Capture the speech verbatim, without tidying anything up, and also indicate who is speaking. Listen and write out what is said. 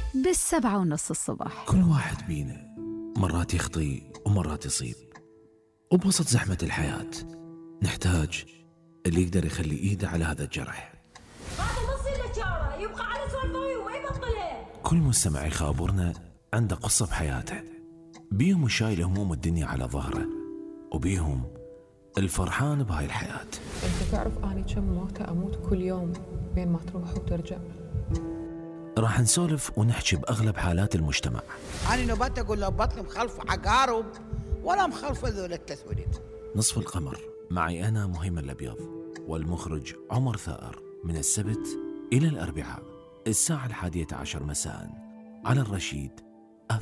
Speaker 1: بالسبعة ونص الصبح.
Speaker 2: كل واحد بينا مرات يخطي ومرات يصيب، وبوسط زحمة الحياة نحتاج اللي يقدر يخلي إيده على هذا الجرح.
Speaker 3: هذا نص النجارة يبقى على سولفوي وما يبطله.
Speaker 2: كل مستمع يخابرنا عنده قصة بحياته، بيهم شايل هموم الدنيا على ظهره، وبيهم الفرحان بهاي الحياة.
Speaker 4: انت تعرف اني كم موتة اموت كل يوم بين ما تروح وترجع.
Speaker 2: راح نسولف ونحكي بأغلب حالات المجتمع.
Speaker 5: أنا نبات أقول له بطل مخلف عقارب ولا مخلف ذول التسوليد.
Speaker 2: نصف القمر معي أنا مهيمن الأبيض والمخرج عمر ثائر، من السبت إلى الأربعاء الساعة الحادية عشر مساء على الرشيد